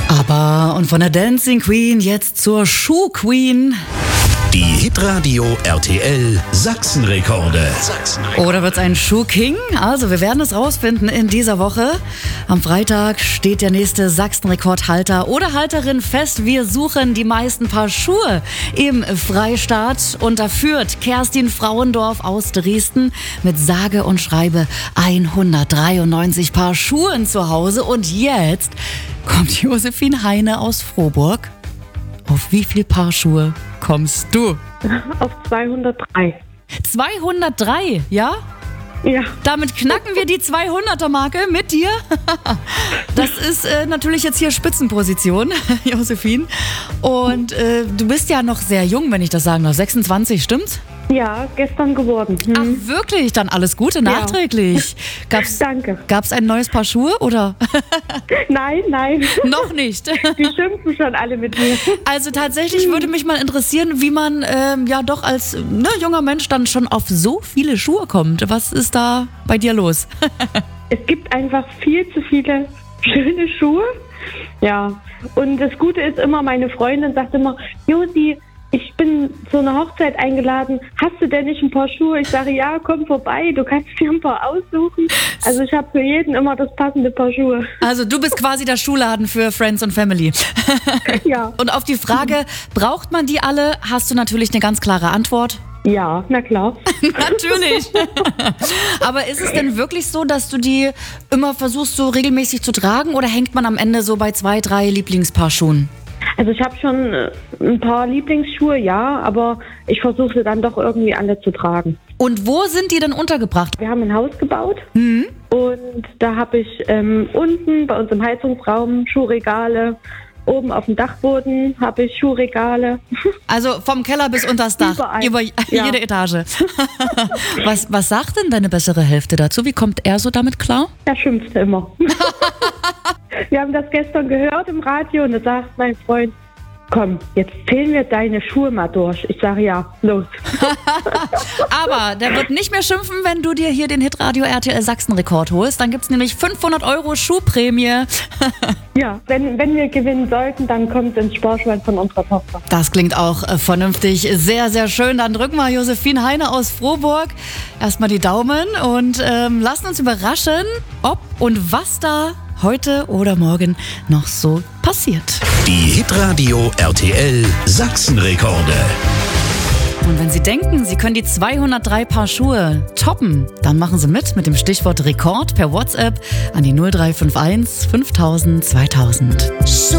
Aber und von der Dancing Queen jetzt zur Schuh Queen. Die Hitradio RTL Sachsenrekorde. Oder wird's ein Schuh King? Also wir werden es rausfinden in dieser Woche. Am Freitag steht der nächste Sachsenrekordhalter oder Halterin fest. Wir suchen die meisten Paar Schuhe im Freistaat. Und da führt Kerstin Frauendorf aus Dresden mit sage und schreibe 193 Paar Schuhen zu Hause. Und jetzt kommt Josephine Heine aus Frohburg. Auf wie viel Paar Schuhe kommst du? Auf 203. 203, ja? Ja. Damit knacken wir die 200er-Marke mit dir. Das ist natürlich jetzt hier Spitzenposition, Josephine. Und du bist ja noch sehr jung, wenn ich das sagen darf. 26, stimmt's? Ja, gestern geworden. Ach, wirklich? Dann alles Gute nachträglich. Danke. Gab's ein neues Paar Schuhe, oder? Nein. Noch nicht. Die schimpfen schon alle mit mir. Also tatsächlich würde mich mal interessieren, wie man ja doch als junger Mensch dann schon auf so viele Schuhe kommt. Was ist da bei dir los? Es gibt einfach viel zu viele schöne Schuhe. Ja. Und das Gute ist immer, meine Freundin sagt immer, Josi, ich bin zu einer Hochzeit eingeladen. Hast du denn nicht ein paar Schuhe? Ich sage, ja, komm vorbei. Du kannst dir ein paar aussuchen. Also ich habe für jeden immer das passende Paar Schuhe. Also du bist quasi der Schuhladen für Friends und Family. Ja. Und auf die Frage, braucht man die alle, hast du natürlich eine ganz klare Antwort. Ja, na klar. Natürlich. Aber ist es denn wirklich so, dass du die immer versuchst, so regelmäßig zu tragen? Oder hängt man am Ende so bei 2, 3 Lieblingspaar Schuhen? Also ich habe schon ein paar Lieblingsschuhe, ja, aber ich versuche sie dann doch irgendwie alle zu tragen. Und wo sind die denn untergebracht? Wir haben ein Haus gebaut und da habe ich unten bei uns im Heizungsraum Schuhregale. Oben auf dem Dachboden habe ich Schuhregale. Also vom Keller bis unters Dach, Überall. über jede Etage. Was sagt denn deine bessere Hälfte dazu? Wie kommt er so damit klar? Er schimpft immer. Wir haben das gestern gehört im Radio und da sagt mein Freund, komm, jetzt zählen wir deine Schuhe mal durch. Ich sage ja, los. Aber der wird nicht mehr schimpfen, wenn du dir hier den Hitradio RTL Sachsen-Rekord holst. Dann gibt's nämlich 500 € Schuhprämie. Ja, wenn wir gewinnen sollten, dann kommt ins Sparschwein von unserer Tochter. Das klingt auch vernünftig. Sehr, sehr schön. Dann drücken wir Josephine Heine aus Frohburg erstmal die Daumen und lassen uns überraschen, ob und was da heute oder morgen noch so passiert. Die Hitradio RTL Sachsenrekorde. Und wenn Sie denken, Sie können die 203 Paar Schuhe toppen, dann machen Sie mit dem Stichwort Rekord per WhatsApp an die 0351 5000 2000.